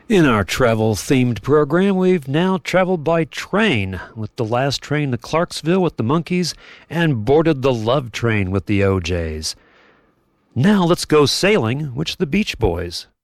In our travel-themed program, we've now traveled by train, with the last train to Clarksville with the Monkees, and boarded the Love Train with the OJs. Now let's go sailing with the Beach Boys.